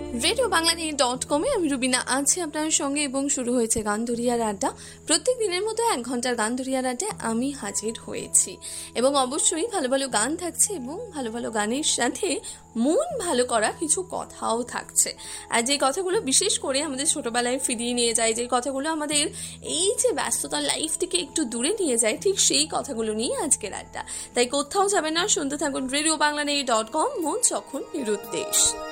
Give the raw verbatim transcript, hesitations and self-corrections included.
Radio Bangladesh dot কমে আমি রুবিনা আছি আপনার সঙ্গে এবং শুরু হয়েছে গান ধরিয়ার আড্ডা। প্রত্যেক দিনের মতো এক ঘন্টার গান ধরিয়ার আড্ডায় আমি হাজির হয়েছি এবং অবশ্যই ভালো ভালো গান থাকছে এবং ভালো ভালো গানের সাথে মন ভালো করা কিছু কথাও থাকছে। আর যে কথাগুলো বিশেষ করে আমাদের ছোটবেলায় ফিরিয়ে নিয়ে যায়, যে কথাগুলো আমাদের এই যে ব্যস্ততার লাইফ থেকে একটু দূরে নিয়ে যায়, ঠিক সেই কথাগুলো নিয়ে আজকের আড্ডা। তাই কোথাও যাবে না, শুনতে থাকুন রেডিও বাংলাদেশ ডট কম, মন যখন নিরুদ্দেশ।